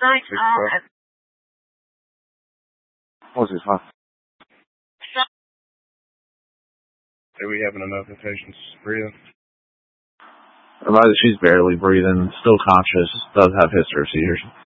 What's his name? Are we having enough patients breathing? She's barely breathing, still conscious, does have history of seizures.